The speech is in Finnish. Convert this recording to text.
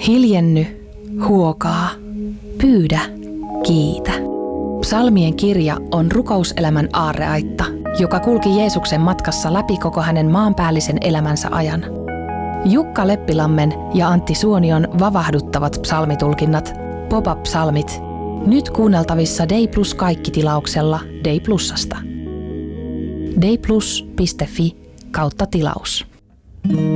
Hiljenny, huokaa, pyydä, kiitä. Psalmien kirja on rukouselämän aarreaitta, joka kulki Jeesuksen matkassa läpi koko hänen maanpäällisen elämänsä ajan. Jukka Leppilammen ja Antti Suonion vavahduttavat psalmitulkinnat, Pop-up-psalmit, nyt kuunneltavissa Day Plus kaikki-tilauksella Day Plusasta. dayplus.fi/tilaus